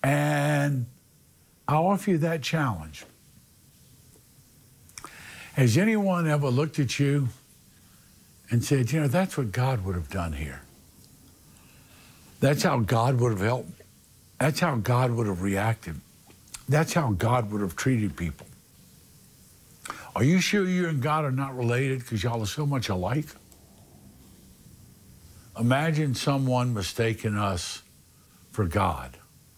And I'll offer you that challenge. Has anyone ever looked at you and said, that's what God would have done here? That's how God would have helped. That's how God would have reacted. That's how God would have treated people. Are you sure you and God are not related because y'all are so much alike? Imagine someone mistaking us for God.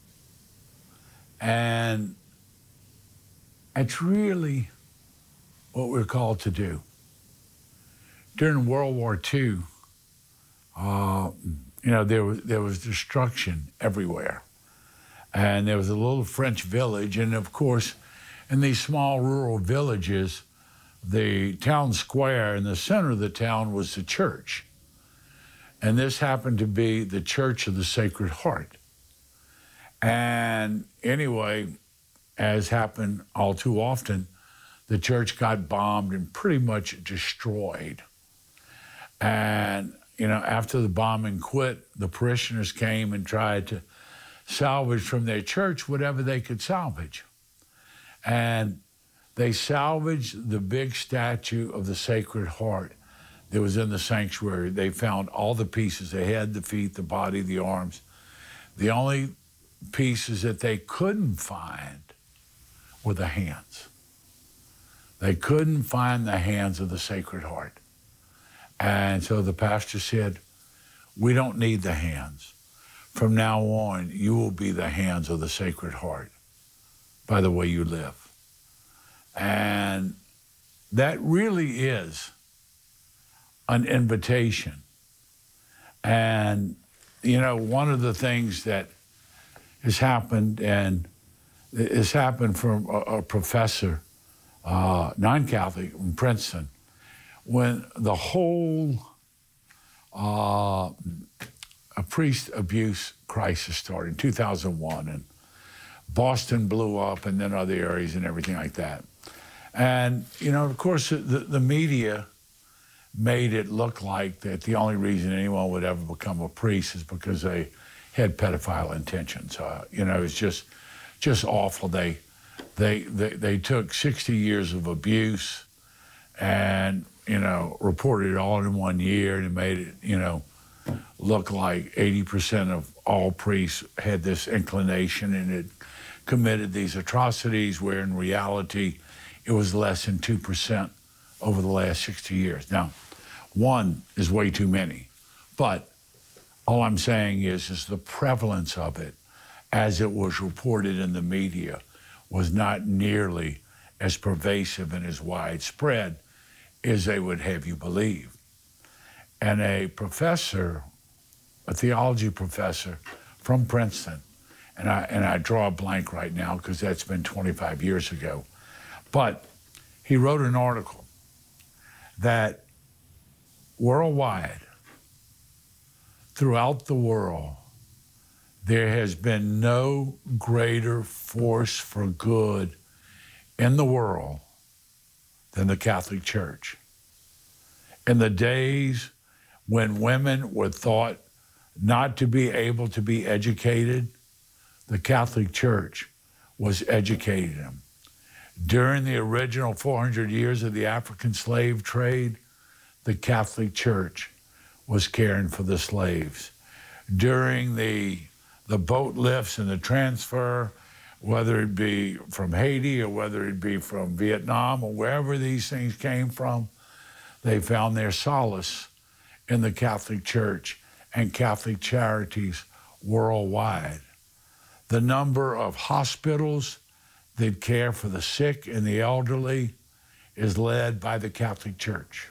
And it's really what we're called to do. During World War II, there was destruction everywhere. And there was a little French village. And of course, in these small rural villages, the town square in the center of the town was the church. And this happened to be the Church of the Sacred Heart. And anyway, as happened all too often, the church got bombed and pretty much destroyed. And, after the bombing quit, the parishioners came and tried to salvage from their church whatever they could salvage. And they salvaged the big statue of the Sacred Heart that was in the sanctuary. They found all the pieces, the head, the feet, the body, the arms. The only pieces that they couldn't find were the hands. They couldn't find the hands of the Sacred Heart. And so the pastor said, we don't need the hands. From now on, you will be the hands of the Sacred Heart by the way you live. And that really is an invitation. And, one of the things that has happened, and it's happened from a professor, non-Catholic in Princeton, when the whole a priest abuse crisis started in 2001, and Boston blew up, and then other areas and everything like that. And, of course, the media made it look like that the only reason anyone would ever become a priest is because they had pedophile intentions. It's just awful. They took 60 years of abuse and, reported it all in 1 year, and it made it, look like 80% of all priests had this inclination and had committed these atrocities, where in reality it was less than 2% over the last 60 years. Now, one is way too many, but all I'm saying is the prevalence of it, as it was reported in the media, was not nearly as pervasive and as widespread as they would have you believe. And a professor, a theology professor from Princeton, and I draw a blank right now because that's been 25 years ago, but he wrote an article that worldwide, throughout the world, there has been no greater force for good in the world than the Catholic Church. In the days when women were thought not to be able to be educated, the Catholic Church was educating them. During the original 400 years of the African slave trade, the Catholic Church was caring for the slaves. During the boat lifts and the transfer, whether it be from Haiti or whether it be from Vietnam or wherever these things came from, they found their solace in the Catholic Church and Catholic charities worldwide. The number of hospitals that care for the sick and the elderly is led by the Catholic Church.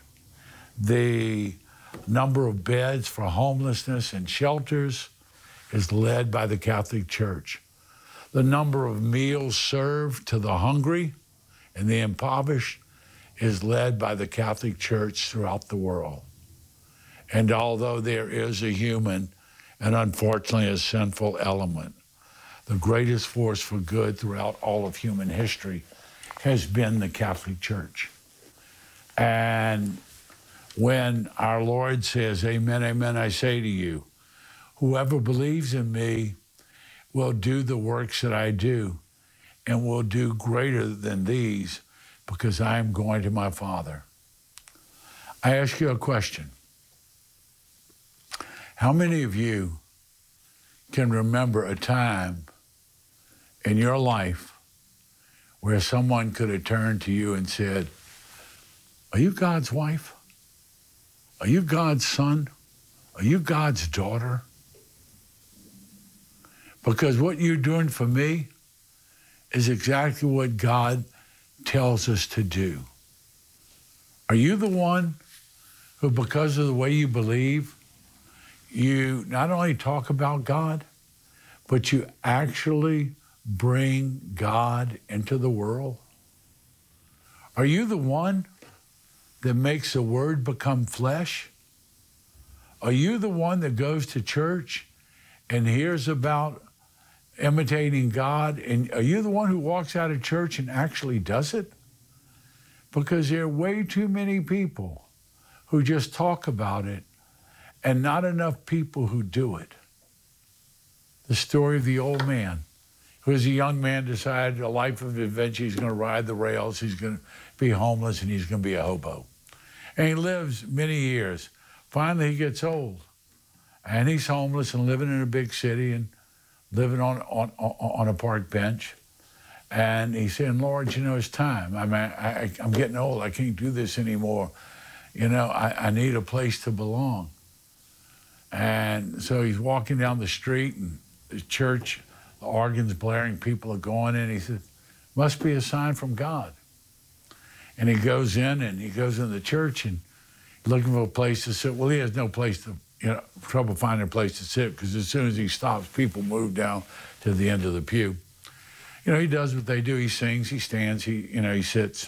The number of beds for homelessness and shelters is led by the Catholic Church. The number of meals served to the hungry and the impoverished is led by the Catholic Church throughout the world. And although there is a human and unfortunately a sinful element, the greatest force for good throughout all of human history has been the Catholic Church. And when our Lord says, amen, amen, I say to you, whoever believes in me will do the works that I do and will do greater than these because I am going to my Father. I ask you a question. How many of you can remember a time in your life where someone could have turned to you and said, are you God's wife? Are you God's son? Are you God's daughter? Because what you're doing for me is exactly what God tells us to do. Are you the one who, because of the way you believe, you not only talk about God, but you actually bring God into the world? Are you the one that makes the Word become flesh? Are you the one that goes to church and hears about imitating God? And are you the one who walks out of church and actually does it? Because there are way too many people who just talk about it and not enough people who do it. The story of the old man, who as a young man decided a life of adventure, he's going to ride the rails, he's going to be homeless, and he's going to be a hobo. And he lives many years. Finally, he gets old, and he's homeless and living in a big city and living on a park bench. And he's saying, Lord, you know, it's time. I mean, I'm getting old. I can't do this anymore. You know, I need a place to belong. And so he's walking down the street, and the church, the organ's blaring, people are going in. He said, must be a sign from God. And he goes in the church and looking for a place to sit. Well, he has no place to, trouble finding a place to sit, because as soon as he stops, people move down to the end of the pew. He does what they do. He sings, he stands, he sits.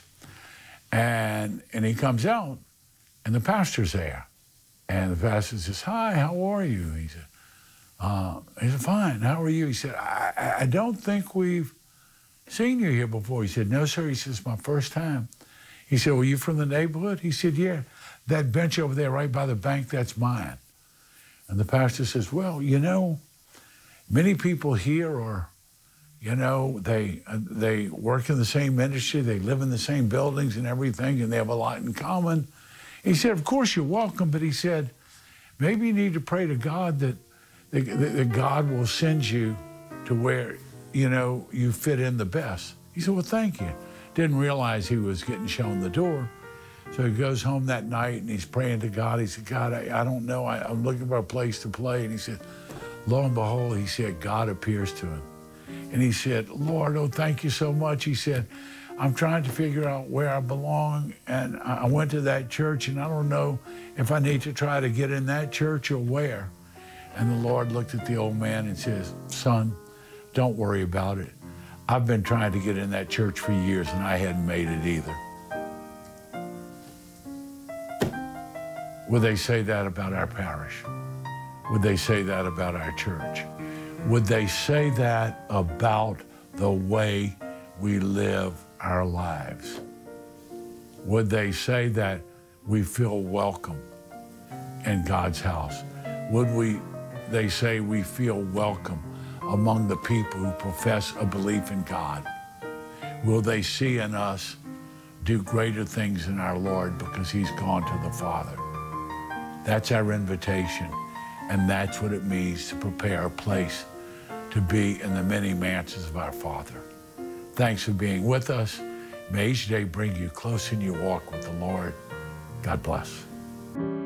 And he comes out, and the pastor's there. And the pastor says, hi, how are you? He said, fine, how are you? He said, I don't think we've seen you here before. He said, no, sir. He said, it's my first time. He said, well, you from the neighborhood? He said, yeah, that bench over there right by the bank, that's mine. And the pastor says, well, many people here are, they work in the same industry, they live in the same buildings and everything, and they have a lot in common. He said, of course you're welcome, but he said, maybe you need to pray to God that God will send you to where, you fit in the best. He said, well, thank you. Didn't realize he was getting shown the door. So he goes home that night and he's praying to God. He said, God, I don't know. I'm looking for a place to play. And he said, lo and behold, he said, God appears to him. And he said, Lord, oh, thank you so much. He said, I'm trying to figure out where I belong. And I went to that church, and I don't know if I need to try to get in that church or where. And the Lord looked at the old man and says, son, don't worry about it. I've been trying to get in that church for years, and I hadn't made it either. Would they say that about our parish? Would they say that about our church? Would they say that about the way we live our lives? Would they say that we feel welcome in God's house? Would they say we feel welcome among the people who profess a belief in God? Will they see in us do greater things in our Lord because he's gone to the Father? That's our invitation, and that's what it means to prepare a place to be in the many mansions of our Father. Thanks for being with us. May each day bring you close in your walk with the Lord. God bless.